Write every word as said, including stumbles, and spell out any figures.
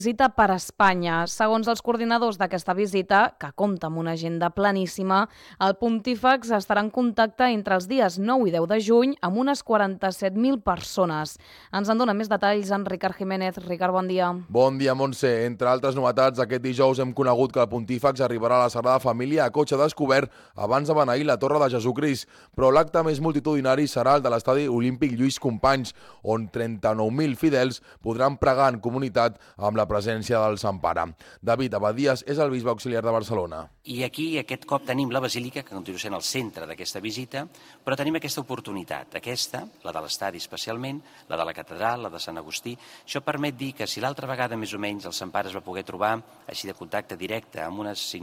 Visita per Espanya. Segons els coordinadors d'aquesta visita, que compta amb una agenda planíssima, el Pontífex estarà en contacte entre els dies nou i deu de juny amb unes quaranta-set mil persones. Ens en dona més detalls en Ricard Jiménez. Ricard, bon dia. Bon dia, Montse. Entre altres novetats, aquest dijous hem conegut que el Pontífex arribarà a la Sagrada Família a cotxe descobert abans de beneir la Torre de Jesucrist. Però l'acte més multitudinari serà el de l'Estadi Olímpic Lluís Companys, on trenta-nou mil fidels podran pregar en comunitat amb la presència del Sant Pare. David Abadías és el bisbe auxiliar de Barcelona. I aquí aquest cop tenim la Basílica, que continua sent el centre d'aquesta visita, però tenim aquesta oportunitat, aquesta, la de l'estadi especialment, la de la catedral, la de Sant Agustí. Això permet dir que si l'altra vegada més o menys el Sant Pare es va poder trobar així de contacte directe amb unes